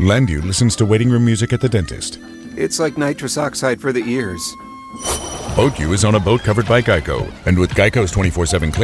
Landu listens to waiting room music at the dentist. It's like nitrous oxide for the ears. BoatU is on a boat covered by Geico. And with Geico's 24/7